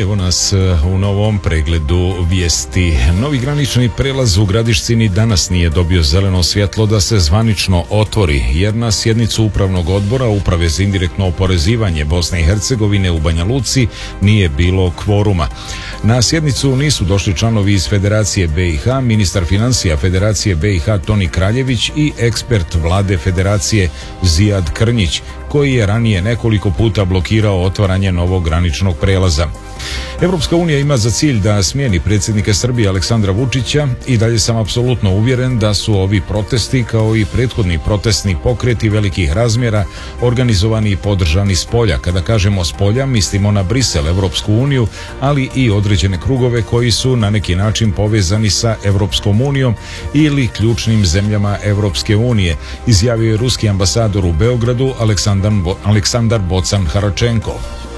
evo nas u novom pregledu vijesti. Novi granični prelaz u Gradišcini danas nije dobio zeleno svjetlo da se zvanično otvori, jer na sjednicu Upravnog odbora Uprave za indirektno oporezivanje Bosne i Hercegovine u Banja Luci nije bilo kvoruma. Na sjednicu nisu došli članovi iz Federacije BiH, ministar financija Federacije BiH Toni Kraljević i ekspert vlade Federacije Zijad Krnjić, koji je ranije nekoliko puta blokirao otvaranje novog graničnog prelaza. Europska unija ima za cilj da smijeni predsjednika Srbije Aleksandra Vučića i dalje sam apsolutno uvjeren da su ovi protesti kao i prethodni protestni pokreti velikih razmjera organizovani i podržani s polja. Kada kažemo s polja, mislimo na Brisel, Europsku uniju, ali i određene krugove koji su na neki način povezani sa Europskom unijom ili ključnim zemljama Europske unije, izjavio je ruski ambasador u Beogradu Aleksandar Bocan Haračenkov.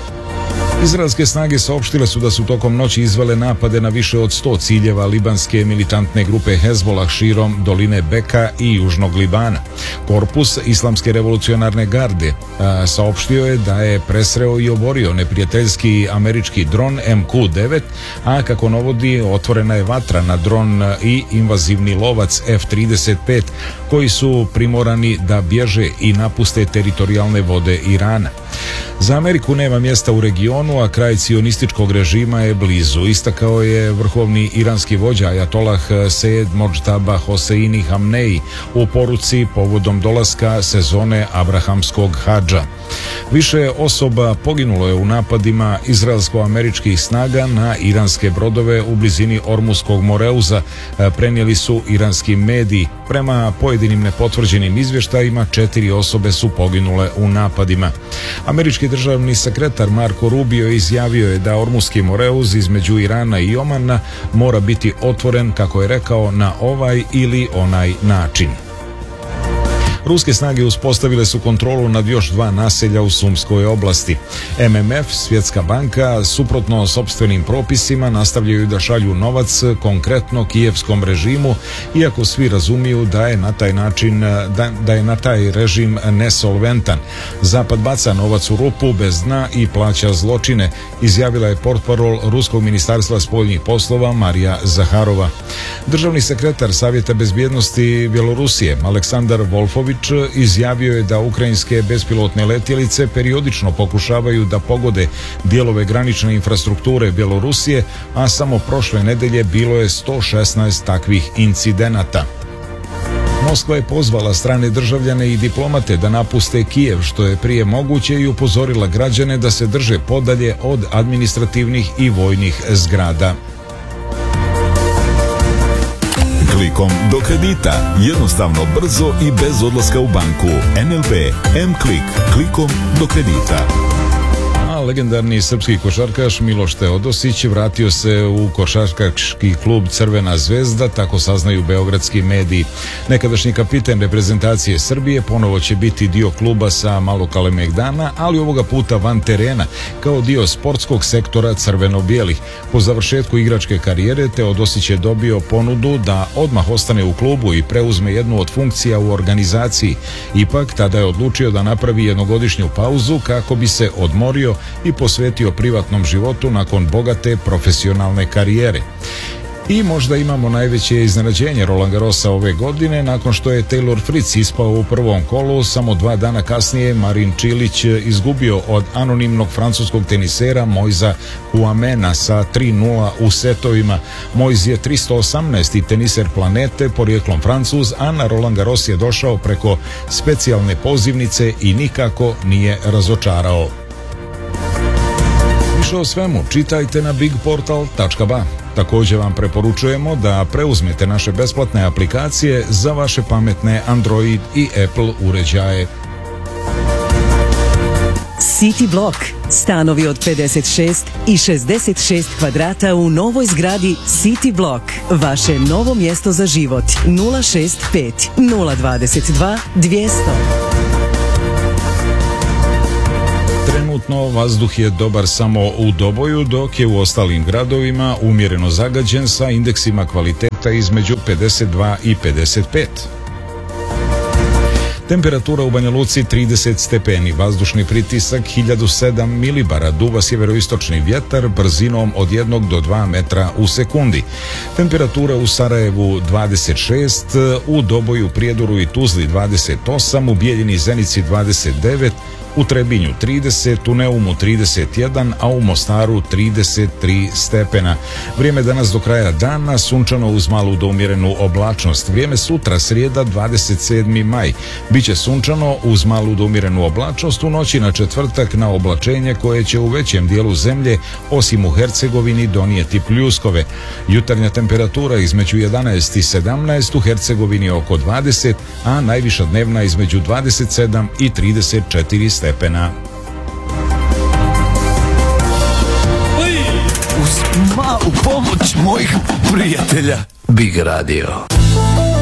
Izraelske snage saopštile su da su tokom noći izvele napade na više od 100 ciljeva libanske militantne grupe Hezbolah širom doline Beka i južnog Libana. Korpus Islamske revolucionarne garde saopštio je da je presreo i oborio neprijateljski američki dron MQ-9, a kako navodi, otvorena je vatra na dron i invazivni lovac F-35, koji su primorani da bježe i napuste teritorijalne vode Irana. Za Ameriku nema mjesta u regionu, a kraj cionističkog režima je blizu, istakao je vrhovni iranski vođa Ajatolah Sejed Modžtaba Hoseini Hamnei u poruci povodom dolaska sezone Abrahamskog hadža. Više osoba poginulo je u napadima izraelsko-američkih snaga na iranske brodove u blizini Ormuskog Moreuza, prenijeli su iranski mediji. Prema pojedinim nepotvrđenim izvještajima 4 osobe su poginule u napadima. Američki državni sekretar Marko Rubio izjavio je da Ormuski Moreuz između Irana i Omana mora biti otvoren, kako je rekao, na ovaj ili onaj način. Ruske snage uspostavile su kontrolu nad još 2 naselja u Sumskoj oblasti. MMF, Svjetska banka, suprotno sopstvenim propisima nastavljaju da šalju novac konkretno kijevskom režimu, iako svi razumiju da je na taj način, da je na taj režim nesolventan. Zapad baca novac u rupu bez dna i plaća zločine, izjavila je portparol Ruskog ministarstva spoljnih poslova Marija Zaharova. Državni sekretar Savjeta bezbjednosti Bjelorusije Aleksandar Volfović izjavio je da ukrajinske bespilotne letjelice periodično pokušavaju da pogode dijelove granične infrastrukture Bjelorusije, a samo prošle nedelje bilo je 116 takvih incidenata. Moskva je pozvala strane državljane i diplomate da napuste Kijev što je prije moguće i upozorila građane da se drže podalje od administrativnih i vojnih zgrada. Klikom do kredita. Jednostavno, brzo i bez odlaska u banku. NLB M-Klik. Klikom do kredita. Legendarni srpski košarkaš Miloš Teodosić vratio se u košarkaški klub Crvena zvezda, tako saznaju beogradski mediji. Nekadašnji kapiten reprezentacije Srbije ponovo će biti dio kluba sa malo Kalemegdana, ali ovoga puta van terena, kao dio sportskog sektora crveno-bijelih. Po završetku igračke karijere Teodosić je dobio ponudu da odmah ostane u klubu i preuzme jednu od funkcija u organizaciji. Ipak, tada je odlučio da napravi jednogodišnju pauzu kako bi se odmorio i posvetio privatnom životu nakon bogate profesionalne karijere. I možda imamo najveće iznenađenje Roland Garrosa ove godine, nakon što je Taylor Fritz ispao u prvom kolu, samo 2 dana kasnije Marin Čilić izgubio od anonimnog francuskog tenisera Moisa Huamena sa 3:0 u setovima. Mois je 318. teniser planete, porijeklom Francuz, a na Roland Garros je došao preko specijalne pozivnice i nikako nije razočarao. Više o svemu čitajte na bigportal.ba. Također vam preporučujemo da preuzmete naše besplatne aplikacije za vaše pametne Android i Apple uređaje. City Block. Stanovi od 56 i 66 kvadrata u novoj zgradi City Block. Vaše novo mjesto za život. 065 022 200. Trenutno vazduh je dobar samo u Doboju, dok je u ostalim gradovima umjereno zagađen sa indeksima kvaliteta između 52 i 55. Temperatura u Banja Luci 30 stepeni, vazdušni pritisak 1007 milibara, duva sjeveroistočni vjetar brzinom od 1 do 2 metra u sekundi. Temperatura u Sarajevu 26, u Doboju, Prijedoru i Tuzli 28, u Bijeljini i Zenici 29, u Trebinju 30, u Neumu 31, a u Mostaru 33 stepena. Vrijeme danas do kraja dana sunčano uz malu do umjerenu oblačnost. Vrijeme sutra, srijeda 27. maj. Biće sunčano uz malu do umjerenu oblačnost, u noći na četvrtak na oblačenje koje će u većem dijelu zemlje, osim u Hercegovini, donijeti pljuskove. Jutarnja temperatura između 11 i 17, u Hercegovini oko 20, a najviša dnevna između 27 i 34 stepena. Uz malu pomoć mojih prijatelja Big Radio.